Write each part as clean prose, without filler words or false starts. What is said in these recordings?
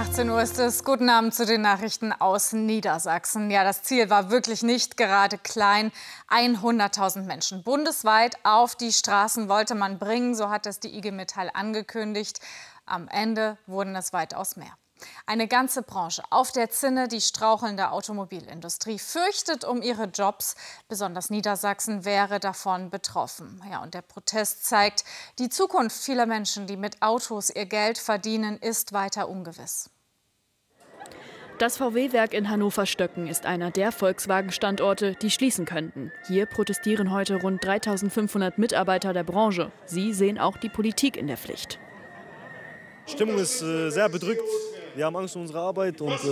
18 Uhr ist es. Guten Abend zu den Nachrichten aus Niedersachsen. Ja, das Ziel war wirklich nicht gerade klein. 100.000 Menschen bundesweit auf die Straßen wollte man bringen. So hat es die IG Metall angekündigt. Am Ende wurden es weitaus mehr. Eine ganze Branche auf der Zinne. Die strauchelnde Automobilindustrie fürchtet um ihre Jobs. Besonders Niedersachsen wäre davon betroffen. Ja, und der Protest zeigt, die Zukunft vieler Menschen, die mit Autos ihr Geld verdienen, ist weiter ungewiss. Das VW-Werk in Hannover-Stöcken ist einer der Volkswagen-Standorte, die schließen könnten. Hier protestieren heute rund 3.500 Mitarbeiter der Branche. Sie sehen auch die Politik in der Pflicht. Die Stimmung ist sehr bedrückt. Wir haben Angst um unsere Arbeit und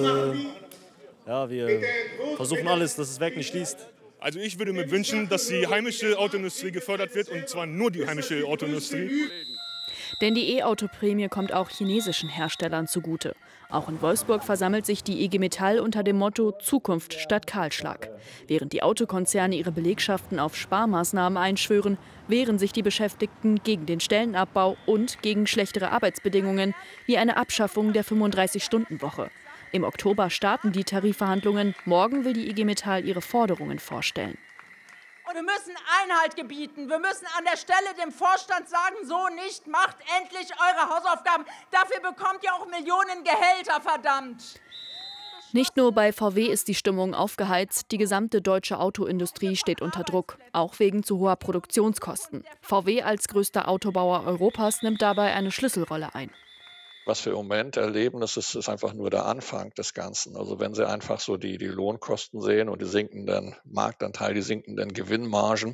wir versuchen alles, dass das Werk nicht schließt. Also ich würde mir wünschen, dass die heimische Autoindustrie gefördert wird, und zwar nur die heimische Autoindustrie. Denn die E-Auto-Prämie kommt auch chinesischen Herstellern zugute. Auch in Wolfsburg versammelt sich die IG Metall unter dem Motto Zukunft statt Kahlschlag. Während die Autokonzerne ihre Belegschaften auf Sparmaßnahmen einschwören, wehren sich die Beschäftigten gegen den Stellenabbau und gegen schlechtere Arbeitsbedingungen, wie eine Abschaffung der 35-Stunden-Woche. Im Oktober starten die Tarifverhandlungen. Morgen will die IG Metall ihre Forderungen vorstellen. Und wir müssen Einhalt gebieten. Wir müssen an der Stelle dem Vorstand sagen, so nicht, macht endlich eure Hausaufgaben. Dafür bekommt ihr auch Millionen Gehälter, verdammt. Nicht nur bei VW ist die Stimmung aufgeheizt, die gesamte deutsche Autoindustrie steht unter Druck, auch wegen zu hoher Produktionskosten. VW als größter Autobauer Europas nimmt dabei eine Schlüsselrolle ein. Was wir im Moment erleben, das ist einfach nur der Anfang des Ganzen. Also wenn Sie einfach so die Lohnkosten sehen und die sinkenden Marktanteile, die sinkenden Gewinnmargen,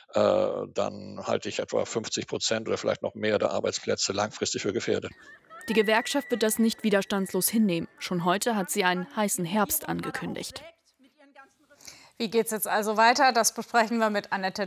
dann halte ich etwa 50% oder vielleicht noch mehr der Arbeitsplätze langfristig für gefährdet. Die Gewerkschaft wird das nicht widerstandslos hinnehmen. Schon heute hat sie einen heißen Herbst angekündigt. Wie geht es jetzt also weiter? Das besprechen wir mit Annette